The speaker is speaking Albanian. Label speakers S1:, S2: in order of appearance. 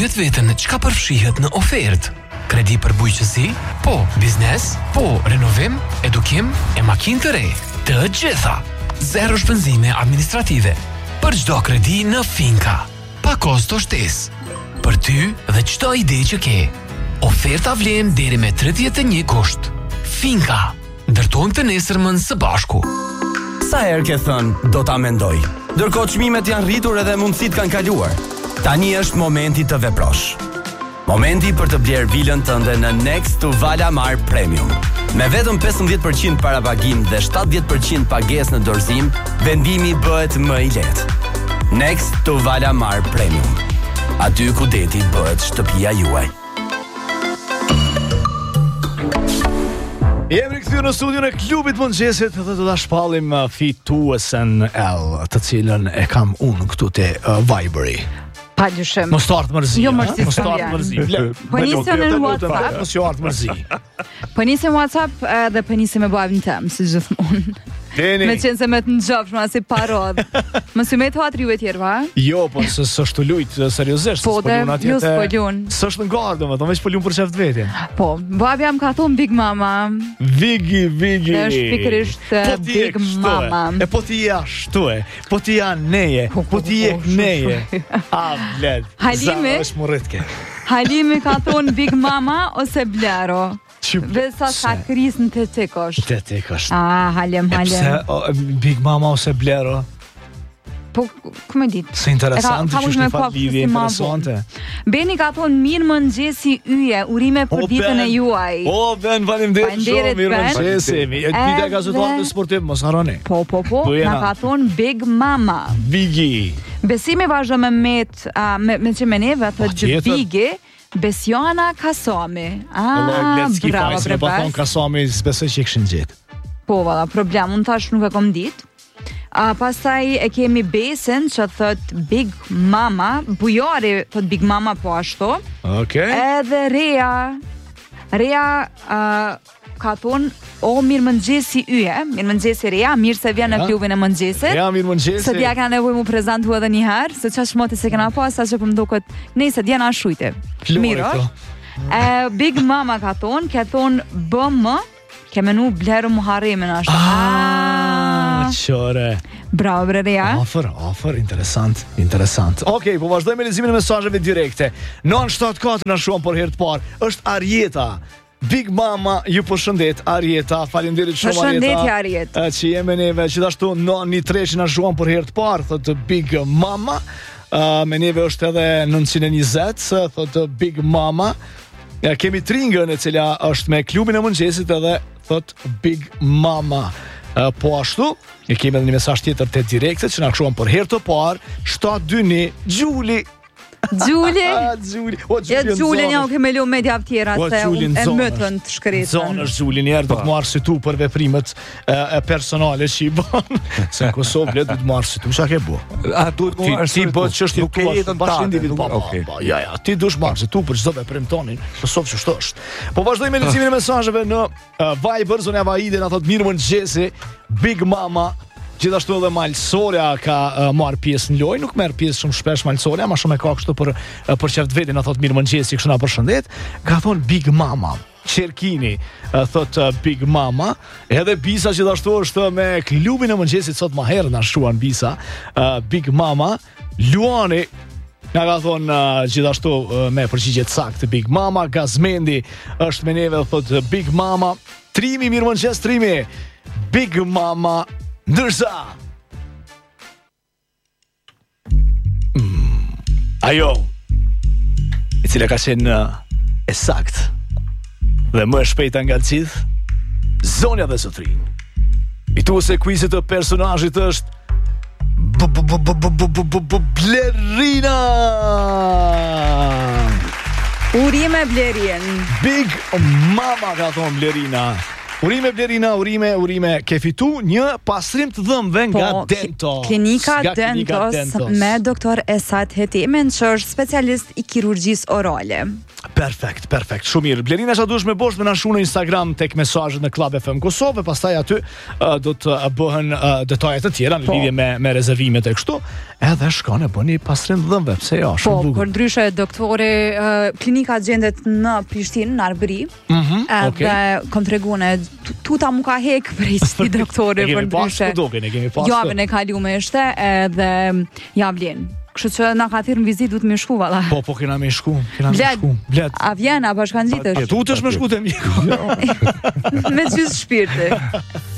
S1: pyet veten çka përfshihet në ofertë. Kredi për bujqësi? Po. Biznes? Po. Renovim? Edukim? E makinë të re? Të gjitha. Zero shpenzime administrative. Për çdo kredi në Finka. Pa kosto shtesë. Për ty dhe çdo ide që ke. Oferta vlen deri me 31 gusht. Finka. Ndërtojmë të nesërmën së bashku.
S2: Sa herë ke thënë, do ta mendoj. Ndërkohë çmimet janë rritur edhe mundësitë kanë kaluar. Tani është momenti të veprosh. Momenti për të bler vilën tënde në Next to Valamar Premium. Me vetëm 15% parapagim dhe 70% pagesë në dorëzim, vendimi bëhet më i lehtë. Next to Valamar Premium. Aty ku deti bëhet shtëpia juaj.
S3: Jemi rikthyer në studion e klubit mëngjesit dhe do ta shpallim fituesen L, të cilën e kam unë këtu te Viberi.
S4: Padyshim.
S3: Mos start mërzi.
S4: Jo mërzi.
S3: Mos start mërzi.
S4: Po nisim në WhatsApp.
S3: Mos start mërzi.
S4: Po nisim WhatsApp dhe po nisim me babën tëm, si gjithmonë.
S3: Deni.
S4: Me qenë se me të nxofshme si parod. Mos ju me të hatri juve tjerë, va?
S3: Jo, po s'është të lut seriozisht.
S4: Po, ju s'polun.
S3: S'është në gardë, domethënë veç polun për çeft vetën.
S4: Po, babi jam ka thon Big Mama.
S3: Vigi.
S4: Është pikërisht Big Mama.
S3: E po ti je ashtu e. Po ti je neje. Po ti je neje. Bled.
S4: Halimi.
S3: Është morretke.
S4: Halimi ka thon Big Mama ose Blero. Vesa ka kris në të tekosh.
S3: Të tekosh.
S4: Halem.
S3: Big Mama ose Blero?
S4: Po, ku me ditë?
S3: Se interesante që është një fat lidhje interesante.
S4: Beni ka thonë mirë mëngjesi yje, urime për ditën e juaj.
S3: Ben, faleminderit shumë, mirë mëngjesi. Ditja gazetuar në sportiv, mos harroni.
S4: Po, na ka thonë Big Mama.
S3: Bigi.
S4: Besimi vazhdo me që me neve, thë Bigi. Besjana Kasami. Bravo,
S3: me paton Kasami, besoj që i këshin gjithë.
S4: Po, valla, problem, unë tash nuk e kom ditë. Pastaj e kemi Besin që thët Big Mama, Bujari thët Big Mama po ashtu. Edhe Rea ka thonë mirë mëngjesi yje, mirë mëngjesi Rea, mirë se vjen në klubin e mëngjesit.
S3: Rea, mirë mëngjesi.
S4: Se dja ka nevoj mu prezentu edhe njëherë, se qash moti se kena pas, sa që për mdukët, se dja na shujte. Mirë. Big Mama ka thonë, ke thonë BM, ke menu Bleru Muharremin ashtu.
S3: Qore.
S4: Bravo, bre Rea.
S3: Afer, interesant. Okej, po vazhdoj me lezimin e mesazheve direkte. 974 na shuan për herë të parë. Është Arjeta. Big Mama, ju përshëndet Arjeta. Faleminderit shumë Arjeta.
S4: Përshëndetje Arjeta.
S3: Që jemi neve gjithashtu 913 na shuan për herë të parë, thotë Big Mama. Me neve është edhe 920, thotë Big Mama. Kemi Tringën e cila është me klubin e mëngjesit edhe thotë Big Mama. Po ashtu, e kemi edhe një mesazh tjetër te direkte që na kshuan për herë të parë, 721 Gjuli.
S4: Gjuli një kemi lu me djavë tjera se e mëtën të shkretën.
S3: Zonë është Gjuli njerë do të marrë si tu për veprimet personale që i banë. Se në Kosovë le du të marrë si tu, qa ke bu? Ti bëtë që është nuk e jetën ta. Ja, ti dush marrë si tu për qdo veprim tonin, Kosovë që shtë është. Po vazhdoj me lëzimin e mesazheve në Viber, Zonja Vahide na thot mirë mëngjesi, Big Mama. Gjithashtu edhe Malsoria ka marrë pjesë në lojë, nuk merr pjesë shumë shpesh Malsoria, ma shumë e ka kështu për çeft vetin, na thot mirë mëngjesi, kështu na përshëndet. Ka thon Big Mama. Qerkini thot Big Mama, edhe Bisa gjithashtu është me klubin e mëngjesit sot më herë na shuan Bisa. Big Mama, Luani na ka thon gjithashtu me përgjigje të saktë Big Mama. Gazmendi është me neve thot Big Mama. Trimi, mirë mëngjes Trimi. Big Mama. Ndërsa ajo e cila ka qenë e sakt dhe më e shpejta nga gjithë, zonja dhe zotrin, fituese e quizit të personazhit është Blerina.
S4: Urime Blerin.
S3: Big Mama ka thonë Blerina. Urime Blerina, urime, ke fitu një pastrim të dhëmbëve nga Dentos.
S4: Klinika Dentos me doktor Esat Hetimin, që është specialist i kirurgjisë orale.
S3: Perfekt. Shumë mirë. Blerina sa dush me bosh me na shu në Instagram tek mesazhet në Club FM Kosovë, pastaj aty do të bëhen detajet të tjera në lidhje me rezervimet e kështu. Edhe shkon e bëni pastrim dhëmbëve, pse jo, shumë bukur.
S4: Po, për ndryshe doktori, klinika gjendet në Prishtinë, në Arbëri. Edhe kom treguar tuta mu ka hek prej si doktori për ndryshe. Javën e kalume ishte edhe ja vlen. Kështu që na ka thirrë në vizitë, duhet më shku valla.
S3: Po kena më shku, Bled.
S4: A vjen apo shkanxitesh?
S3: Tutesh më shku te mjeku.
S4: Me çfarë shpirti?